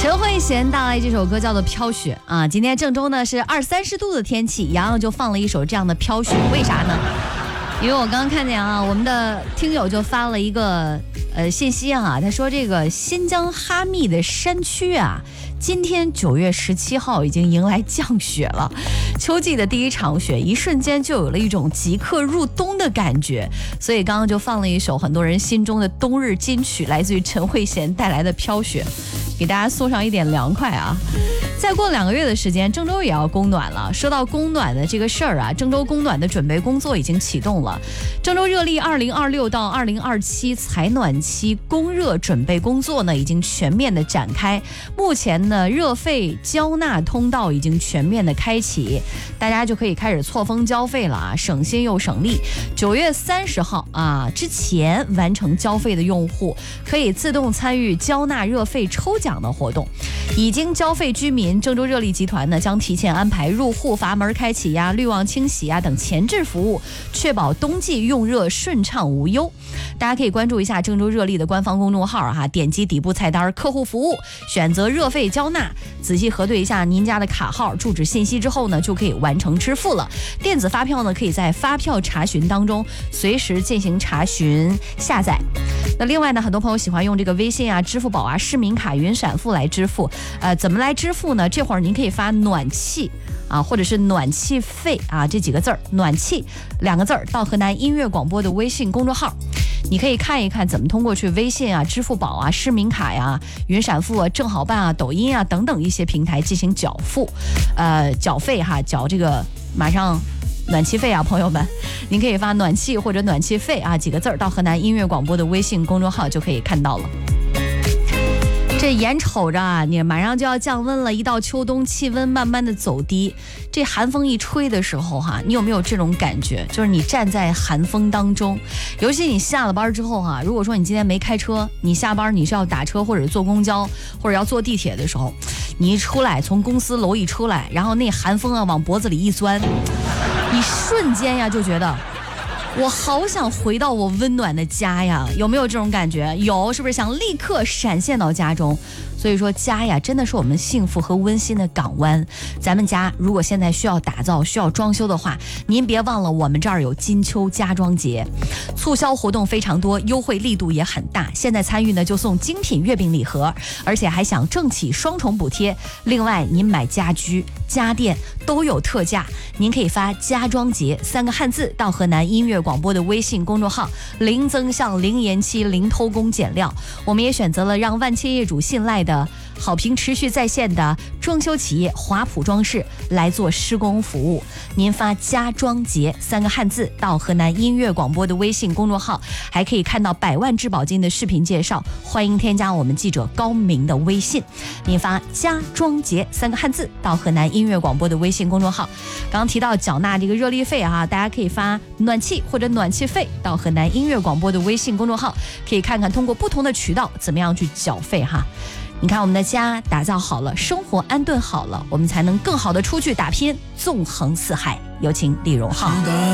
陈慧娴带来这首歌叫做《飘雪》啊。今天郑州呢是20-30度的天气，洋洋就放了一首这样的《飘雪》，为啥呢？因为我刚刚看见啊，我们的听友就发了一个信息啊，他说这个新疆哈密的山区啊，今天9月17号已经迎来降雪了，秋季的第一场雪，一瞬间就有了一种即刻入冬的感觉，所以刚刚就放了一首很多人心中的冬日金曲，来自于陈慧娴带来的《飘雪》，给大家送上一点凉快啊。再过2个月的时间，郑州也要供暖了。说到供暖的这个事儿啊，郑州供暖的准备工作已经启动了。郑州热力2026到2027采暖期供热准备工作呢，已经全面的展开。目前呢，热费交纳通道已经全面的开启，大家就可以开始错峰交费了啊，省心又省力。9月30号啊之前完成交费的用户，可以自动参与交纳热费抽奖的活动。已经交费居民，郑州热力集团呢将提前安排入户阀门开启呀、滤网清洗呀等前置服务，确保冬季用热顺畅无忧。大家可以关注一下郑州热力的官方公众号啊，点击底部菜单客户服务，选择热费交纳，仔细核对一下您家的卡号、住址信息之后呢，就可以完成支付了。电子发票呢，可以在发票查询当中随时进行查询下载。那另外呢，很多朋友喜欢用这个微信啊、支付宝啊、市民卡、云闪付来支付，怎么来支付呢？这会儿您可以发暖气啊，或者是暖气费啊这几个字儿，暖气2个字儿到河南音乐广播的微信公众号，你可以看一看怎么通过去微信啊、支付宝啊、市民卡呀、云闪付啊、正好办啊、抖音啊等等一些平台进行缴付，缴费哈，缴这个马上暖气费啊，朋友们，您可以发暖气或者暖气费啊几个字儿到河南音乐广播的微信公众号就可以看到了。这眼瞅着啊，你马上就要降温了，一到秋冬气温慢慢的走低，这寒风一吹的时候哈，你有没有这种感觉？就是你站在寒风当中，尤其你下了班之后哈，如果说你今天没开车，你下班你是要打车或者坐公交或者要坐地铁的时候，你一出来，从公司楼一出来，然后那寒风啊往脖子里一钻，你瞬间呀就觉得我好想回到我温暖的家呀，有没有这种感觉？有，是不是想立刻闪现到家中？所以说家呀，真的是我们幸福和温馨的港湾。咱们家如果现在需要打造、需要装修的话，您别忘了我们这儿有金秋家装节，促销活动非常多，优惠力度也很大。现在参与呢就送精品月饼礼盒，而且还享政企双重补贴。另外，您买家居、家电都有特价，您可以发家装节3个汉字到河南音乐广播的微信公众号，零增项、零延期、零偷工减料。我们也选择了让万千业主信赖的好评持续在线的装修企业华普装饰来做施工服务。您发家装节3个汉字到河南音乐广播的微信公众号，还可以看到100万质保金的视频介绍。欢迎添加我们记者高明的微信，您发家装节3个汉字到河南音乐广播的微信公众号。刚刚提到缴纳这个热力费啊，大家可以发暖气或者暖气费到河南音乐广播的微信公众号，可以看看通过不同的渠道怎么样去缴费哈。你看我们的家打造好了，生活安顿好了，我们才能更好的出去打拼，纵横四海。有请李荣浩。